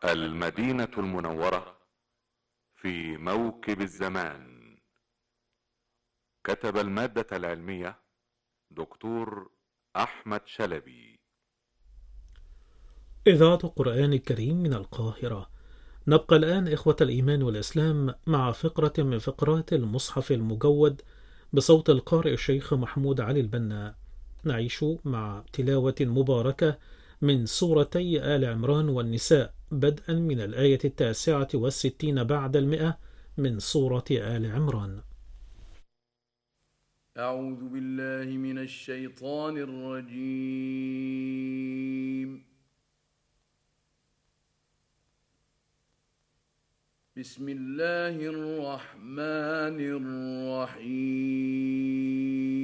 المدينة المنورة في موكب الزمان. كتب المادة العلمية دكتور أحمد شلبي. إذاعة القرآن الكريم من القاهرة. نبقى الآن إخوة الإيمان والإسلام مع فقرة من فقرات المصحف المجود بصوت القارئ الشيخ محمود علي البنا. نعيش مع تلاوة مباركة من سورتي آل عمران والنساء بدءا من الآية 69 بعد 100 من سورة آل عمران. أعوذ بالله من الشيطان الرجيم. بسم الله الرحمن الرحيم.